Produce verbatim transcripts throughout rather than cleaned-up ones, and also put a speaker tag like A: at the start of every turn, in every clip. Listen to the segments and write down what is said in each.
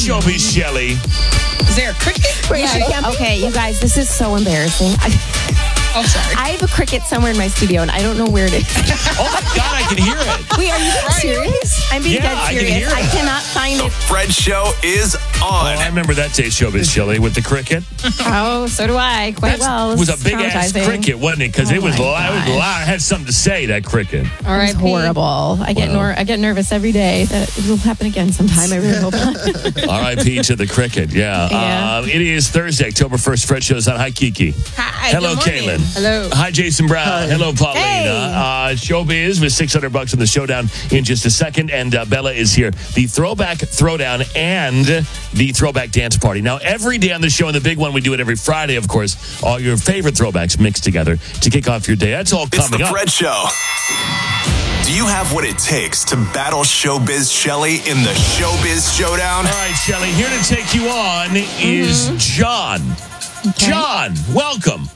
A: Showbiz Shelley.
B: Is there a cricket?
C: Yeah, okay, you guys, this is so embarrassing. I,
B: Oh, sorry.
C: I have a cricket somewhere in my studio, and I don't know where it is.
A: Oh, my God, I can hear it.
C: Wait, are you being serious? I'm being
A: Yeah,
C: dead
A: I can
C: serious.
A: hear
C: I,
A: it.
C: cannot find
D: The
C: it.
D: Fred Show is
A: Oh,
D: on.
A: I remember that day, Showbiz Shelley, with the cricket.
C: Oh, so do I. Quite well.
A: It was a big-ass
C: traumatizing.
A: cricket, wasn't it? Because
C: Oh
A: it was
C: my
A: loud. It was
C: gosh.
A: loud. It had something to say, that cricket.
C: All right, horrible. I get
A: Wow.
C: nor- I get nervous every day that it will happen again sometime. I really hope not.
A: R I P to the cricket, yeah.
C: Yeah.
A: Um, it is Thursday, October first. Fred Show's on. Hi, Kiki.
B: Hi.
A: Hello,
B: good morning.
A: Kaylin.
B: Hello.
A: Hi, Jason Brown. Hello, Paulina.
C: Hey.
A: Uh, Showbiz with six hundred bucks in the showdown in just a second. And uh, Bella is here. The Throwback Throwdown and the Throwback Dance Party. Now, every day on the show, and the big one, we do it every Friday, of course, all your favorite throwbacks mixed together to kick off your day. That's all
D: It's
A: coming
D: the
A: up.
D: Fred Show. Do you have what it takes to battle Showbiz Shelley in the Showbiz Showdown?
A: All right, Shelley, here to take you on is John. John, welcome.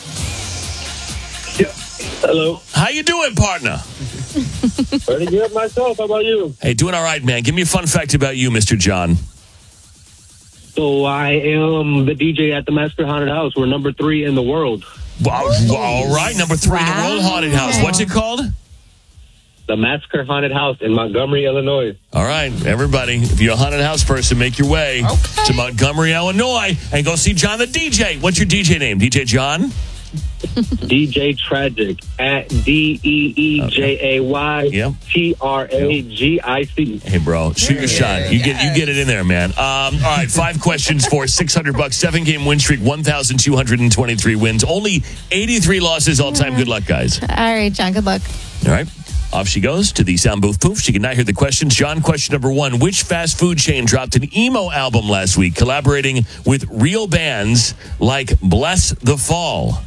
E: Hello.
A: How you doing, partner?
E: Pretty good myself. How about you?
A: Hey, doing all right, man. Give me a fun fact about you, Mister John.
E: So I am the D J at the Masker Haunted House. We're number three in the world.
A: Wow, all right, number three in the world, Haunted House. What's it called?
E: The Masker Haunted House in Montgomery, Illinois.
A: All right, everybody, if you're a haunted house person, make your way
B: Okay.
A: to Montgomery, Illinois, and go see John the D J. What's your D J name? D J John?
E: D J Tragic at D E E J A Y
A: Yep.
E: T R A G I C.
A: Hey, bro, shoot your shot. You get you get it in there, man. Um, all right, five questions for six hundred bucks. Seven game win streak, one thousand two hundred twenty-three wins, only eighty-three losses all time. Good luck, guys.
C: All right, John, good luck.
A: All right. Off she goes to the sound booth. Poof. She cannot hear the questions. John, question number one. Which fast food chain dropped an emo album last week, collaborating with real bands like Bless the Fall?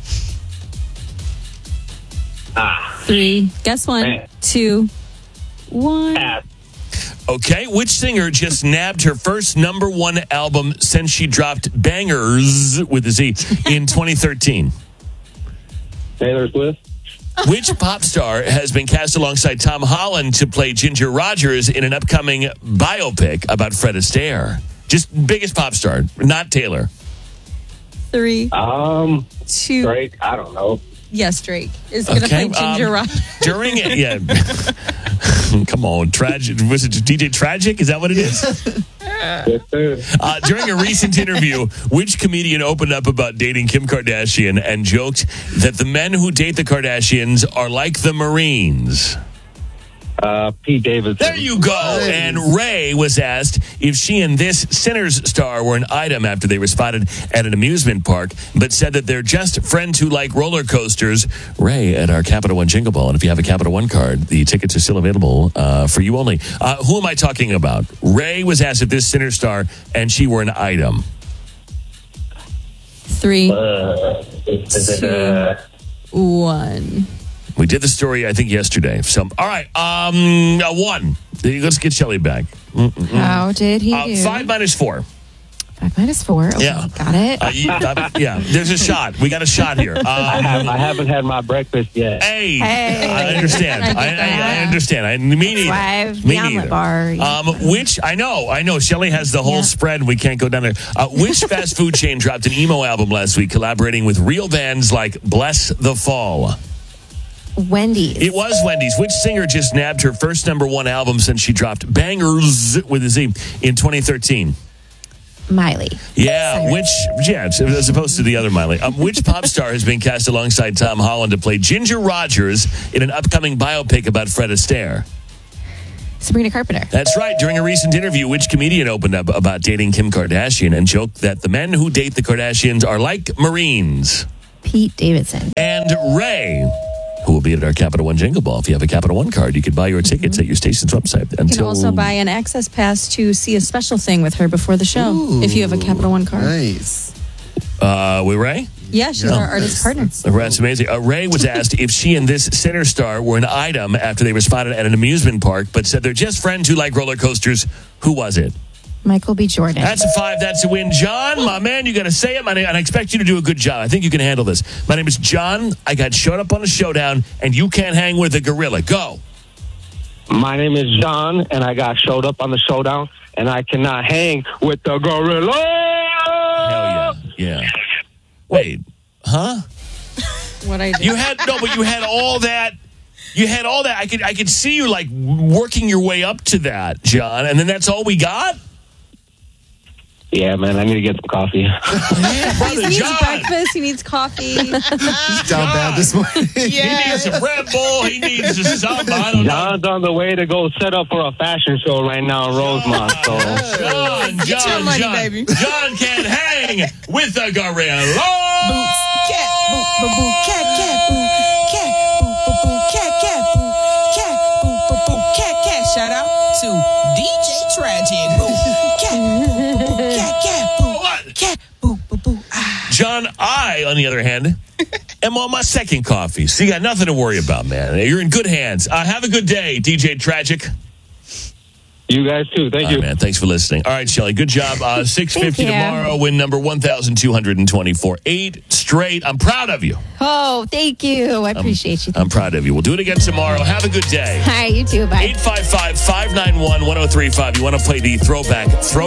F: Three. Guess one.
E: Man.
F: Two. One.
E: Pass.
A: Okay. Which singer just nabbed her first number one album since she dropped Bangers with a Z in twenty thirteen?
E: Taylor Swift.
A: Which pop star has been cast alongside Tom Holland to play Ginger Rogers in an upcoming biopic about Fred Astaire? Just biggest pop star, not Taylor.
F: Three.
E: Um,
F: Two.
E: Drake. I don't know.
F: Yes, Drake is going to
A: Okay,
F: play Ginger
A: um,
F: Rogers.
A: During, yeah. Come on, tragic. Was it D J Tragic? Is that what it is?
E: Yes, sir.
A: Uh, during a recent interview, which comedian opened up about dating Kim Kardashian and joked that the men who date the Kardashians are like the Marines?
E: Uh, Pete Davidson.
A: There you go. And Ray was asked if she and this Sinners star were an item after they were spotted at an amusement park, but said that they're just friends who like roller coasters. Ray at our Capital One Jingle Ball. And if you have a Capital One card, the tickets are still available uh, for you only. Uh, who am I talking about? Ray was asked if this Sinners star and she were an item.
F: Three.
E: Uh,
F: Two. One.
A: We did the story, I think, yesterday. So, all right, um, uh, one. Let's get Shelley back. Mm-mm-mm.
C: How did he
A: Uh,
C: do?
A: five minus four.
C: Five minus four. Okay,
A: Yeah.
C: got it.
A: Uh, you- uh, yeah, there's a shot. We got a shot here.
E: I,
A: Um,
E: have, I haven't had my breakfast yet.
A: hey,
C: Hey.
A: I understand. I, I, I understand. I, me neither.
C: Five,
A: Me
C: the omelet
A: neither.
C: bar.
A: Um, which I know, I know. Shelley has the whole
C: Yeah.
A: spread. We can't go down there. Uh, which fast food chain dropped an emo album last week, collaborating with real bands like Bless the Fall?
C: Wendy's.
A: It was Wendy's. Which singer just nabbed her first number one album since she dropped Bangers with a Z in twenty thirteen?
C: Miley.
A: Yeah, which, yeah, as opposed to the other Miley. Um, which pop star has been cast alongside Tom Holland to play Ginger Rogers in an upcoming biopic about Fred Astaire?
C: Sabrina Carpenter.
A: That's right. During a recent interview, which comedian opened up about dating Kim Kardashian and joked that the men who date the Kardashians are like Marines?
C: Pete Davidson.
A: And Ray, who will be at our Capital One Jingle Ball. If you have a Capital One card, you could buy your tickets at your station's website.
F: You
A: Until
F: can also buy an access pass to see a special thing with her before the show if you have a Capital One card.
G: Nice.
A: uh, with Ray.
F: Yeah, she's
G: Yeah.
F: our artist partner.
A: That's amazing. Uh, Ray was asked if she and this Sinner star were an item after they were spotted at an amusement park, but said they're just friends who like roller coasters. Who was it?
C: Michael B. Jordan.
A: That's a five. That's a win. John, my man, you got to say it. My name, and I expect you to do a good job. I think you can handle this. My name is John. I got showed up on a showdown, and you can't hang with a gorilla. Go.
E: My name is John, and I got showed up on the showdown, and I cannot hang with the gorilla.
A: Hell yeah. Yeah. Wait. Huh?
F: What I do?
A: You had no, but you had all that. You had all that. I could I could see you like working your way up to that, John, and then that's all we got?
E: Yeah, man, I need to get some coffee.
A: Yeah, brother,
F: He needs
A: John.
F: breakfast. He needs coffee.
G: He's down bad this morning.
A: He needs a Red Bull. He needs a sub. I don't know.
E: John's on the way to go set up for a fashion show right now in Rosemont. So
A: John,
B: Get your
A: John,
B: money,
A: John.
B: baby.
A: John can hang with a gorilla.
B: Cat, boo, boo, boo, cat, cat, boo, cat, boo, boo, boo, cat, cat, boo, cat, boo, boo, boo, cat, cat. Shout out to D J Tragic, boo, cat, boo, boo, boo, cat, cat, boo,
A: What?
B: cat, boo, boo, boo. Ah.
A: John, I, on the other hand, am on my second coffee. So you got nothing to worry about, man. You're in good hands. Uh, have a good day, D J Tragic.
E: you guys too. Thank
A: All
E: you.
A: right, man. Thanks for listening. All right, Shelly. Good job. Uh, six fifty
C: you.
A: tomorrow. Win number one thousand two hundred twenty-four. Eight straight. I'm proud of you.
C: Oh, thank you. I appreciate you.
A: I'm proud of you. We'll do it again tomorrow. Have a good day.
C: Hi, you too. Bye.
A: eight five five, five nine one, one oh three five. You want to play the throwback throw